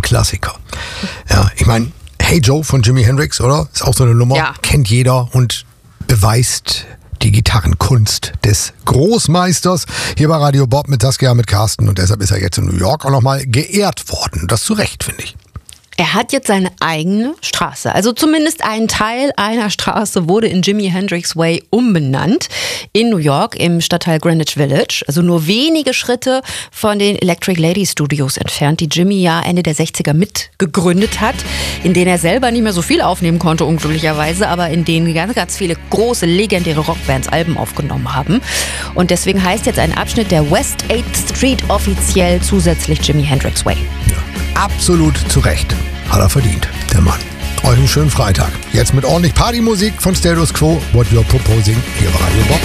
Klassiker. Ja, ich meine, Hey Joe von Jimi Hendrix, oder? Ist auch so eine Nummer, Ja. kennt jeder und beweist die Gitarrenkunst des Großmeisters. Hier bei Radio Bob mit Saskia, mit Carsten, und deshalb ist er jetzt in New York auch nochmal geehrt worden. Das zu Recht, finde ich. Er hat jetzt seine eigene Straße. Also zumindest ein Teil einer Straße wurde in Jimi Hendrix Way umbenannt. In New York im Stadtteil Greenwich Village. Also nur wenige Schritte von den Electric Lady Studios entfernt, die Jimi ja Ende der 60er mitgegründet hat. In denen er selber nicht mehr so viel aufnehmen konnte, unglücklicherweise. Aber in denen ganz, ganz viele große, legendäre Rockbands Alben aufgenommen haben. Und deswegen heißt jetzt ein Abschnitt der West 8th Street offiziell zusätzlich Jimi Hendrix Way. Absolut zu Recht. Hat er verdient, der Mann. Euch einen schönen Freitag. Jetzt mit ordentlich Partymusik von Status Quo. What You're Proposing hier bei Radio Bob.